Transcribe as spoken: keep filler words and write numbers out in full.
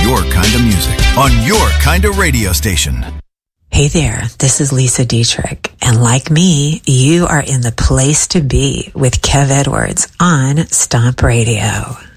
your kind of music on your kind of radio station. Hey there, this is Lisa Dietrich, and like me, you are in the place to be with Kev Edwards on Stomp Radio.